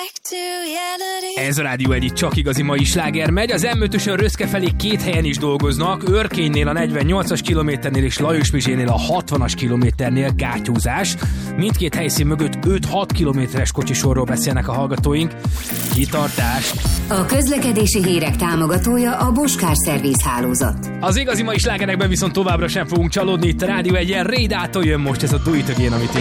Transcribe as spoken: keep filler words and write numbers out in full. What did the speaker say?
Ez a Rádió egy, csak igazi mai sláger megy. Az em ötösön Röszke felé két helyen is dolgoznak. Örkénynél a negyvennyolcas kilométernél és Lajosmizsénél a hatvanas kilométernél gátyúzás. Mindkét helyszín mögött öt-hat kilométeres kocsisorról beszélnek a hallgatóink. Kitartás! A közlekedési hírek támogatója a Boskár Szerviz hálózat. Az igazi mai slágerekben viszont továbbra sem fogunk csalódni. Itt a Rádió egyen Rédától jön most ez a Do It Again, amit